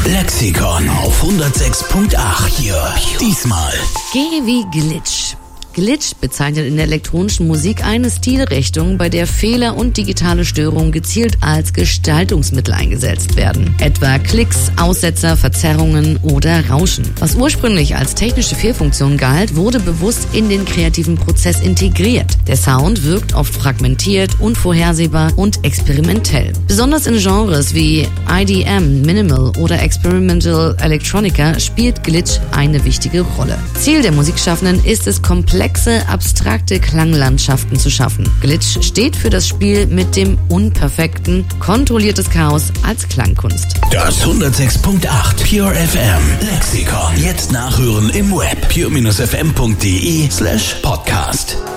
Lexikon auf 106.8. Hier. Diesmal. G wie Glitch. Glitch bezeichnet in der elektronischen Musik eine Stilrichtung, bei der Fehler und digitale Störungen gezielt als Gestaltungsmittel eingesetzt werden. Etwa Klicks, Aussetzer, Verzerrungen oder Rauschen. Was ursprünglich als technische Fehlfunktion galt, wurde bewusst in den kreativen Prozess integriert. Der Sound wirkt oft fragmentiert, unvorhersehbar und experimentell. Besonders in Genres wie IDM, Minimal oder Experimental Electronica spielt Glitch eine wichtige Rolle. Ziel der Musikschaffenden ist es, komplexe, abstrakte Klanglandschaften zu schaffen. Glitch steht für das Spiel mit dem Unperfekten, kontrolliertes Chaos als Klangkunst. Das 106.8 Pure FM Lexikon. Jetzt nachhören im Web pure-fm.de/podcast.